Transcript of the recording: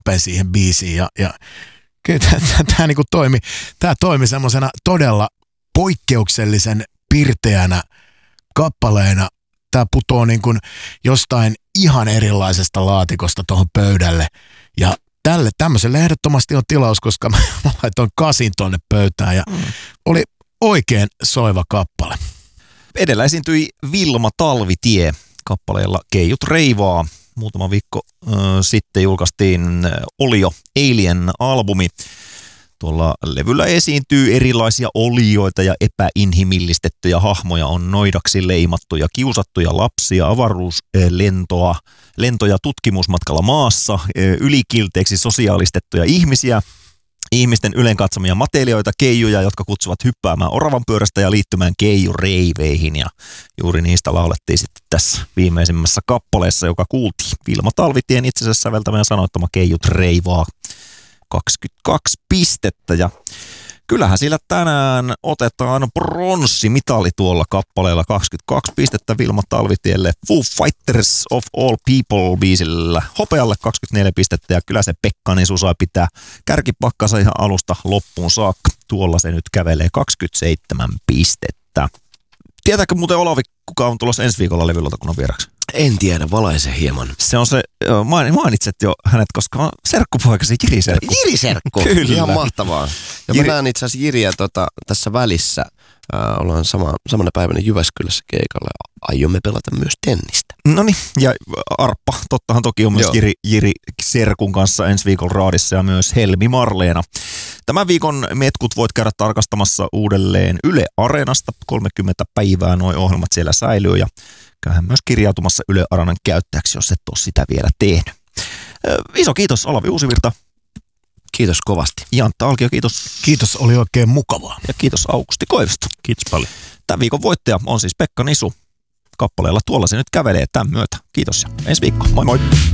happen siihen biisiin ja kyllä tämä niinku toimi semmoisena todella poikkeuksellisen pirteänä kappaleena. Tämä putoo niin kuin jostain ihan erilaisesta laatikosta tuohon pöydälle ja tämmöiselle ehdottomasti on tilaus, koska mä laitoin 8 tonne pöytään ja oli oikein soiva kappale. Edellä esiintyi Vilma Talvitie kappaleella Keijut reivaa. Muutama viikko sitten julkaistiin Olio Alien-albumi. Tuolla levyllä esiintyy erilaisia olioita ja epäinhimillistettyjä hahmoja. On noidaksi leimattuja, kiusattuja lapsia, avaruuslentoja tutkimusmatkalla maassa, ylikilteeksi sosiaalistettuja ihmisiä, ihmisten ylenkatsomia matelioita, keijuja, jotka kutsuvat hyppäämään oravan pyörästä ja liittymään keijureiveihin. Ja juuri niistä laulettiin sitten tässä viimeisimmässä kappaleessa, joka kuultiin. Vilma Talvitien itsensä säveltämä ja sanoittama Keijut reivaa. 22 pistettä ja kyllähän sillä tänään otetaan pronssimitali tuolla kappaleella. 22 pistettä Vilma Talvitielle Foo Fighters of All People -biisillä. Hopealle 24 pistettä ja kyllä se Pekka Nisu saa pitää kärkipakkansa ihan alusta loppuun saakka. Tuolla se nyt kävelee 27 pistettä. Tietääkö muuten Olavi, kuka on tulossa ensi viikolla levylautakunnan vieraksi? En tiedä, valaise hieman. Se on se, mainitset jo hänet, koska on serkkupoikasi Jiri Serkku. Jiri Serkku, Kyllä. Ihan mahtavaa. Ja mä näen itse asiassa Jiriä tässä välissä. Ollaan samana päivänä Jyväskylässä keikalla. Aiomme pelata myös tennistä. Noniin, ja Arppa, tottahan toki on myös Jiri Serkun kanssa ensi viikolla raadissa ja myös Helmi Marleena. Tämän viikon metkut voit käydä tarkastamassa uudelleen Yle Areenasta. 30 päivää nuo ohjelmat siellä säilyy ja käyhän myös kirjautumassa Yle Areenan käyttäjäksi, jos et ole sitä vielä tehnyt. Iso kiitos Olavi Uusivirta. Kiitos kovasti. Jantta Alkio, kiitos. Kiitos, oli oikein mukavaa. Ja kiitos Aukusti Koivisto. Kiitos paljon. Tämän viikon voittaja on siis Pekka Nisu. Kappaleella Tuolla se nyt kävelee tämän myötä. Kiitos ja ensi viikko. Moi moi.